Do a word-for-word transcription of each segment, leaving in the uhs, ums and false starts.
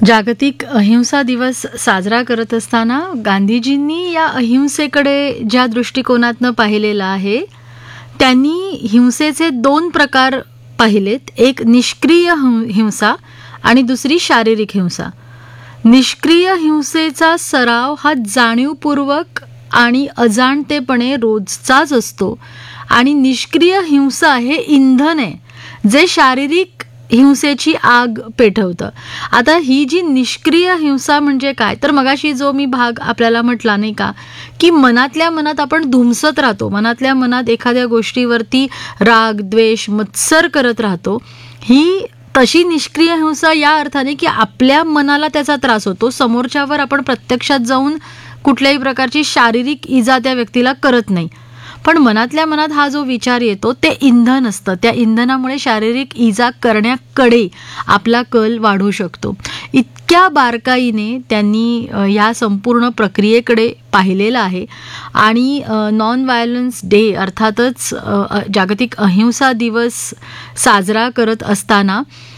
जागतिक अहिंसा दिवस साजरा करत असताना गांधीजींनी या अहिंसेकडे ज्या दृष्टिकोनातनं पाहिलेलं आहे त्यांनी हिंसेचे दोन प्रकार पाहिलेत. एक निष्क्रिय हिंसा आणि दुसरी शारीरिक हिंसा. निष्क्रिय हिंसेचा सराव हा जाणीवपूर्वक आणि अजाणतेपणे रोजचाच असतो आणि निष्क्रिय हिंसा हे इंधन आहे जे शारीरिक हिंसेची आग पेटवतं. आता ही जी निष्क्रिय हिंसा म्हणजे काय, तर मगाशी जो मी भाग आपल्याला म्हटला नाही का, की मनातल्या मनात आपण धुमसत राहतो, मनातल्या मनात एखाद्या गोष्टीवरती राग द्वेष मत्सर करत राहतो. ही तशी निष्क्रिय हिंसा या अर्थाने की आपल्या मनाला त्याचा त्रास होतो, समोरच्यावर आपण प्रत्यक्षात जाऊन कुठल्याही प्रकारची शारीरिक इजा त्या व्यक्तीला करत नाही, पण मनातल्या मनात हा जो विचार येतो ते इंधन असतं. त्या इंधनामुळे शारीरिक इजा करण्याकडे आपला कल वाढू शकतो. इतक्या बारकाईने त्यांनी या संपूर्ण प्रक्रियेकडे पाहिलेलं आहे. आणि नॉन व्हायलन्स डे अर्थातच जागतिक अहिंसा दिवस साजरा करत असताना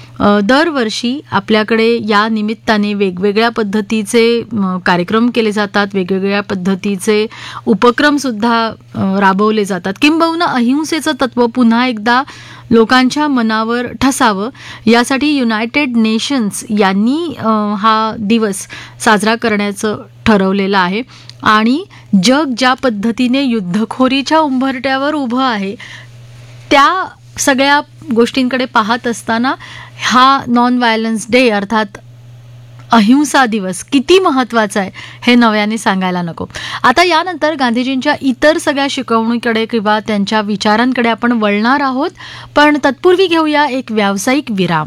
दरवर्षी आपल्याकडे या निमित्ताने वेगवेगळ्या पद्धतीचे कार्यक्रम केले जातात, वेगवेगळ्या पद्धतीचे उपक्रमसुद्धा राबवले जातात. किंबहुना अहिंसेचं तत्त्व पुन्हा एकदा लोकांच्या मनावर ठसावं यासाठी युनायटेड नेशन्स यांनी हा दिवस साजरा करण्याचं ठरवलेलं आहे. आणि जग ज्या पद्धतीने युद्धखोरीच्या उंबरठ्यावर उभं आहे त्या सगळ्या गोष्टींकडे पाहत असताना हा नॉन व्हायलन्स डे अर्थात अहिंसा दिवस किती महत्त्वाचा आहे हे नव्याने सांगायला नको. आता यानंतर गांधीजींच्या इतर सगळ्या शिकवणीकडे किंवा त्यांच्या विचारांकडे आपण वळणार आहोत, पण तत्पूर्वी घेऊया एक व्यावसायिक विराम.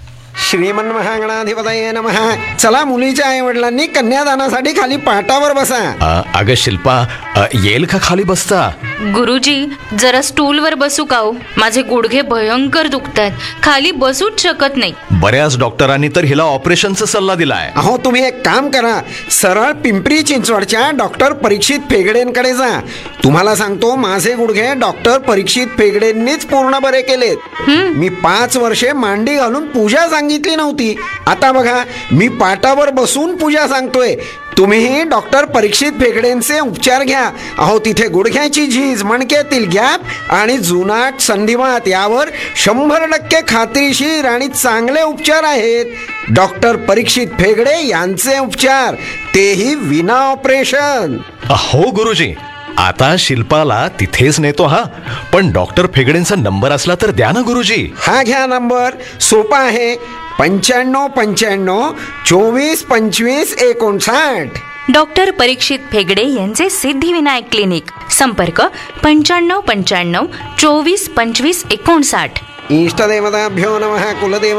श्रीमन्महागणाधिपतये नमः. चला, मुलीच्या आई वडिलांनी कन्यादानासाठी खाली पाटावर बसा. अगं शिल्पा, येईल का खाली बसता? गुरुजी, जरा स्टूलवर बसू का हो? माझे गुडघे भयंकर दुखतायत, खाली बसूच शकत नाही. बऱ्याच डॉक्टरांनी तर हिला ऑपरेशनचा सल्ला दिलाय. अहो, तुम्ही एक काम करा, सरळ पिंपरी चिंचवडच्या डॉक्टर परीक्षित फेगडेंकडे जा. तुम्हाला सांगतो, माझे गुडघे डॉक्टर परीक्षित फेगडेंनीच पूर्ण बरे केलेत. मी पाच वर्षे मांडी घालून पूजा सांगितली नव्हती, आता बघा मी पाटावर बसून पूजा सांगतोय. तुम्हीही डॉक्टर परीक्षित फेगडेंचे उपचार घ्या. अहो, तिथे गुडघ्याची झीज, मणक्यातील गॅप आणि जुनाट संधिवात यावर शंभर टक्के खात्रीशीर आणि चांगले उपचार आहेत. डॉक्टर परीक्षित फेगडे यांचे उपचार, तेही विना ऑपरेशन. हो गुरुजी, आता शिल्पाला तिथेच नेतो. हा, पण डॉक्टर फेगडेंचा नंबर असला तर द्या ना गुरुजी. हा घ्या नंबर, सोपा आहे, पंच्याण्णव पंच्याण्णव चोवीस पंचवीस एकोणसाठ. डॉक्टर परीक्षित फेगडे यांचे सिद्धिविनायक क्लिनिक. संपर्क पंच्याण्णव पंच्याण्णव चोवीस पंचवीस एकोणसाठ. इष्टदेवताभ्यो नमः. कुलदेव